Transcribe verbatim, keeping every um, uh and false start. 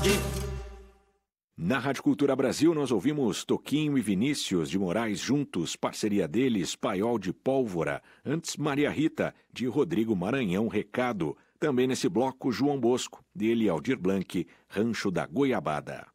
pagode. Na Rádio Cultura Brasil, nós ouvimos Toquinho e Vinícius de Moraes juntos, parceria deles, Paiol de Pólvora. Antes, Maria Rita, de Rodrigo Maranhão, Recado. Também nesse bloco, João Bosco, dele Aldir Blanc, Rancho da Goiabada.